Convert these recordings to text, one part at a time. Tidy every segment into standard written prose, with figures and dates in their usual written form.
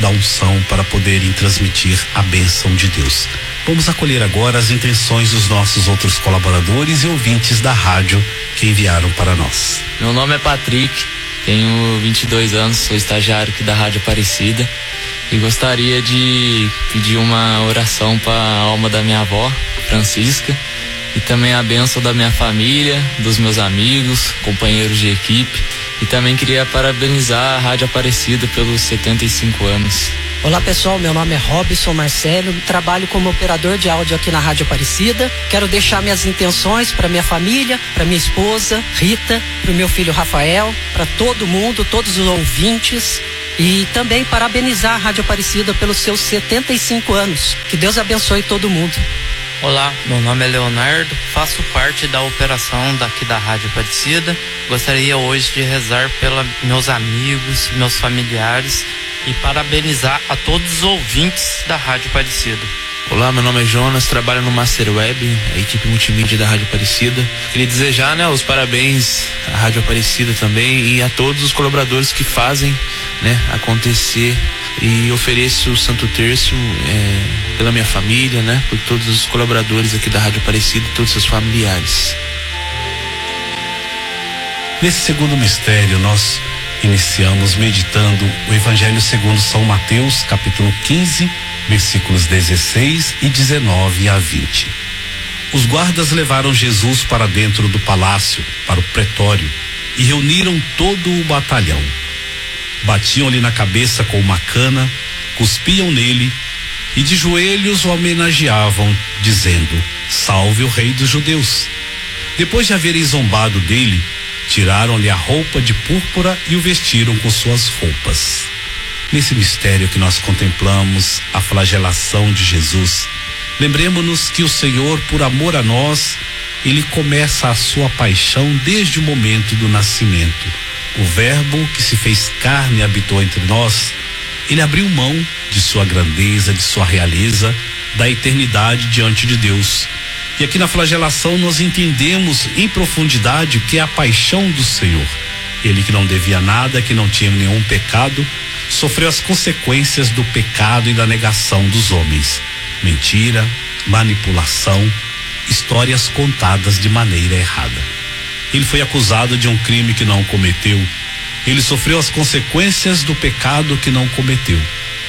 da unção para poderem transmitir a bênção de Deus. Vamos acolher agora as intenções dos nossos outros colaboradores e ouvintes da rádio que enviaram para nós. Meu nome é Patrick, tenho 22 anos, sou estagiário aqui da Rádio Aparecida e gostaria de pedir uma oração para a alma da minha avó, Francisca, e também a bênção da minha família, dos meus amigos, companheiros de equipe, e também queria parabenizar a Rádio Aparecida pelos 75 anos. Olá pessoal, meu nome é Robson Marcelo, trabalho como operador de áudio aqui na Rádio Aparecida. Quero deixar minhas intenções para minha família, para minha esposa Rita, para o meu filho Rafael, para todo mundo, todos os ouvintes, e também parabenizar a Rádio Aparecida pelos seus 75 anos. Que Deus abençoe todo mundo. Olá, meu nome é Leonardo, faço parte da operação daqui da Rádio Aparecida. Gostaria hoje de rezar pelos meus amigos, meus familiares e parabenizar a todos os ouvintes da Rádio Aparecida. Olá, meu nome é Jonas, trabalho no Master Web, a equipe multimídia da Rádio Aparecida. Queria desejar, os parabéns à Rádio Aparecida também e a todos os colaboradores que fazem, acontecer, e ofereço o Santo Terço pela minha família, por todos os colaboradores aqui da Rádio Aparecida e todos os seus familiares. Nesse segundo mistério, nós iniciamos meditando o Evangelho segundo São Mateus, capítulo 15, versículos 16 e 19 a 20. Os guardas levaram Jesus para dentro do palácio, para o pretório, e reuniram todo o batalhão. Batiam-lhe na cabeça com uma cana, cuspiam nele e de joelhos o homenageavam, dizendo: Salve o Rei dos Judeus. Depois de haverem zombado dele, tiraram-lhe a roupa de púrpura e o vestiram com suas roupas. Nesse mistério que nós contemplamos a flagelação de Jesus, lembremos-nos que o Senhor, por amor a nós, ele começa a sua paixão desde o momento do nascimento. O Verbo que se fez carne e habitou entre nós, ele abriu mão de sua grandeza, de sua realeza, da eternidade diante de Deus. E aqui na flagelação nós entendemos em profundidade o que é a paixão do Senhor. Ele que não devia nada, que não tinha nenhum pecado, sofreu as consequências do pecado e da negação dos homens. Mentira, manipulação, histórias contadas de maneira errada. Ele foi acusado de um crime que não cometeu. Ele sofreu as consequências do pecado que não cometeu.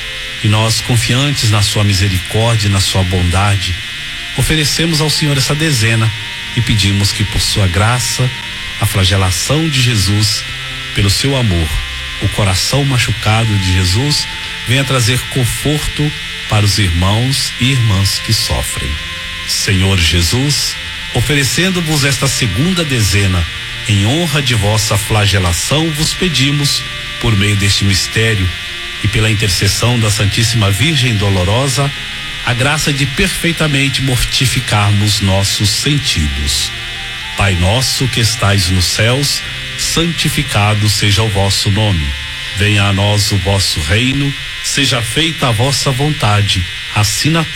E nós, confiantes na sua misericórdia e na sua bondade, oferecemos ao Senhor essa dezena e pedimos que, por sua graça, a flagelação de Jesus, pelo seu amor, o coração machucado de Jesus, venha trazer conforto para os irmãos e irmãs que sofrem. Senhor Jesus, oferecendo-vos esta segunda dezena, em honra de vossa flagelação, vos pedimos, por meio deste mistério e pela intercessão da Santíssima Virgem Dolorosa, a graça de perfeitamente mortificarmos nossos sentidos. Pai nosso que estais nos céus, santificado seja o vosso nome. Venha a nós o vosso reino, seja feita a vossa vontade, assim na